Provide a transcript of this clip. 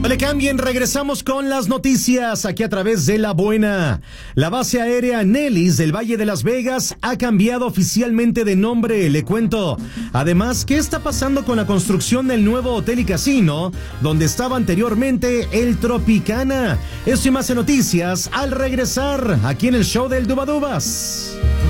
le cambien, regresamos con las noticias aquí a través de La Buena. La base aérea Nellis del Valle de Las Vegas ha cambiado oficialmente de nombre, le cuento. Además, ¿qué está pasando con la construcción del nuevo hotel y casino, donde estaba anteriormente el Tropicana? Esto y más en noticias al regresar, aquí en el show del Dubadubas.